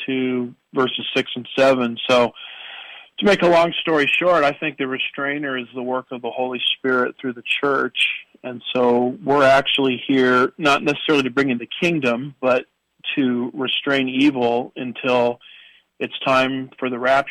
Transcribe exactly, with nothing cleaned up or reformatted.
to verses six and seven. So to make a long story short, I think the restrainer is the work of the Holy Spirit through the church. And so we're actually here not necessarily to bring in the kingdom, but to restrain evil until it's time for the rapture.